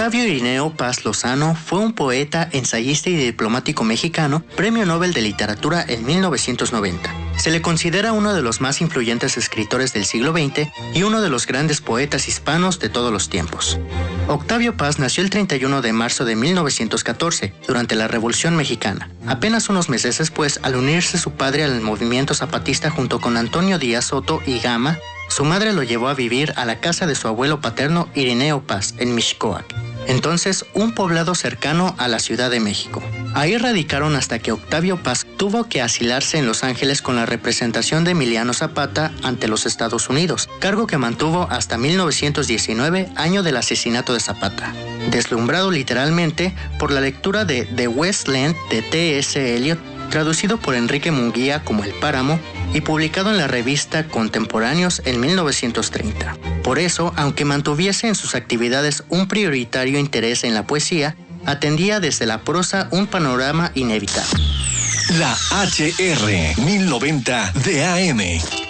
Octavio Irineo Paz Lozano fue un poeta, ensayista y diplomático mexicano, Premio Nobel de Literatura en 1990. Se le considera uno de los más influyentes escritores del siglo XX y uno de los grandes poetas hispanos de todos los tiempos. Octavio Paz nació el 31 de marzo de 1914, durante la Revolución Mexicana. Apenas unos meses después, al unirse su padre al movimiento zapatista junto con Antonio Díaz Soto y Gama, su madre lo llevó a vivir a la casa de su abuelo paterno Irineo Paz, en Mixcoac, entonces un poblado cercano a la Ciudad de México. Ahí radicaron hasta que Octavio Paz tuvo que asilarse en Los Ángeles con la representación de Emiliano Zapata ante los Estados Unidos, cargo que mantuvo hasta 1919, año del asesinato de Zapata. Deslumbrado literalmente por la lectura de The West Land de T.S. Eliot, traducido por Enrique Munguía como El Páramo y publicado en la revista Contemporáneos en 1930. Por eso, aunque mantuviese en sus actividades un prioritario interés en la poesía, atendía desde la prosa un panorama inevitable. La HR 1090 de AM.